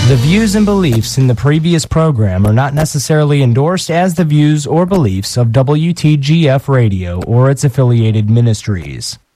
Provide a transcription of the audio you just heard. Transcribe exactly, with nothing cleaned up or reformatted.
The views and beliefs in the previous program are not necessarily endorsed as the views or beliefs of W T G F Radio or its affiliated ministries.